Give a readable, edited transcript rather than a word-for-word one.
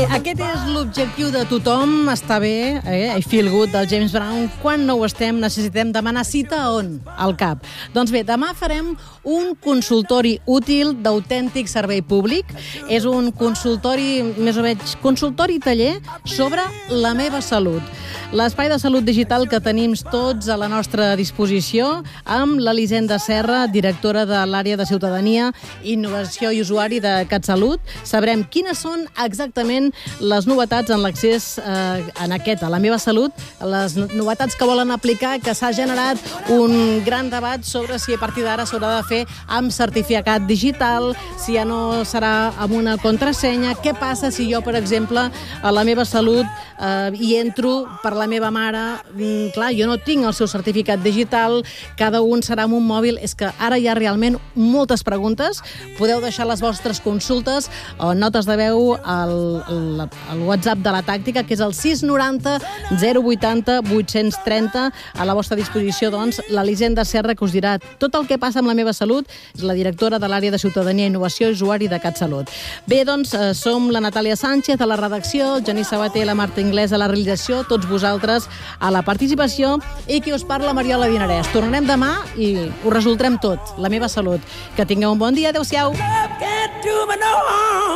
aquest és l'objectiu de tothom. Està bé, I Feel Good del James Brown. Quan no ho estem, necessitem demanar cita on? Al CAP. Doncs bé, demà farem un consultori útil d'autèntic servei públic. És un consultori, més o menys, consultori taller sobre la meva salut. L'espai de salut digital que tenim tots a la nostra disposició amb l'Elisenda Serra, directora de l'àrea de Ciutadania, Innovació i Usuari de CatSalut. Sabrem quines són exactament les novetats en l'accés a la meva salut, les novetats que volen aplicar, que s'ha generat un gran debat sobre si a partir d'ara s'haurà de fer amb certificat digital, si ja no serà amb una contrasenya. Què passa si jo, per exemple, a la meva salut hi entro per la meva mare? Clar, jo no tinc el seu certificat digital, cada un serà amb un mòbil. És que ara hi ha realment moltes preguntes. Podeu deixar les vostres consultes o notes de veu al WhatsApp de la Tàctica, que és el 690 080 830. A la vostra disposició, doncs, l'Elisenda Serra, que us dirà tot el que passa amb la meva salut. És la directora de l'àrea de Ciutadania, Innovació i Usuari de CatSalut. Bé, doncs, som la Natàlia Sánchez a la redacció, el Genís Sabater i la Marta Inglés a la realització, tots vosaltres a la participació, i qui us parla, Mariola Dinarès. Tornarem demà i ho resoldrem tot, la meva salut. Que tingueu un bon dia. Adéu-siau.